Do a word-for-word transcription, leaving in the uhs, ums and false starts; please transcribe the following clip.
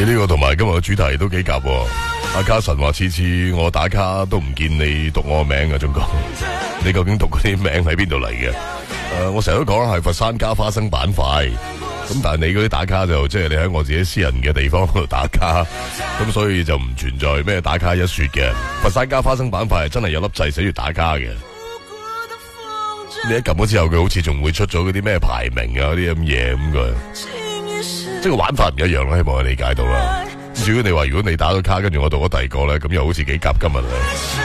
你呢個同埋今日嘅主題都幾夾喎。阿卡神話次次我打卡都唔見你讀我個名啊，仲講你究竟讀嗰啲名喺邊度嚟嘅？誒、呃，我成日都講係佛山加花生板塊，咁但係你嗰啲打卡就即係、就是、你喺我自己私人嘅地方度打卡，咁所以就唔存在咩打卡一說嘅。佛山加花生板塊係真係有粒掣寫住打卡嘅。你一撳咗之後，佢好似仲會出咗嗰啲咩排名啊嗰啲咁嘢咁嘅，即係個玩法唔一樣啦。希望我理解到啦。至於你話如果你打咗卡，跟住我讀咗第二個咧，咁又好似幾夾今日啊。